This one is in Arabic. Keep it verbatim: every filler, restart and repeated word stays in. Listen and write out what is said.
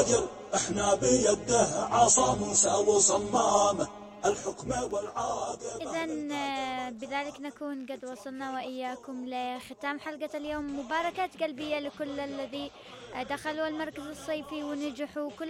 احنا بيده عصا موسى وصمامه الحكم والعاقبة. إذا بذلك نكون قد وصلنا وإياكم لختام حلقة اليوم. مباركات قلبية لكل الذي دخلوا المركز الصيفي ونجحوا. كل